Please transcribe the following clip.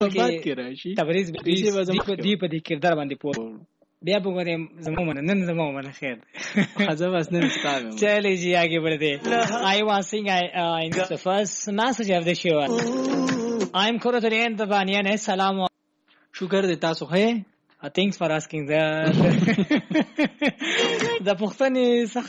بات کې راشي تبریز دی په دې کردار باندې پوه بیا په غوړې زموږ نن زموږ خیر حاضر واسنه مستقام چلیے جی آگے بڑھتے I was saying in the first message of the show I am Kuraturian Dabanian Salam شکر دې تاسو خې thanks for asking the پښتني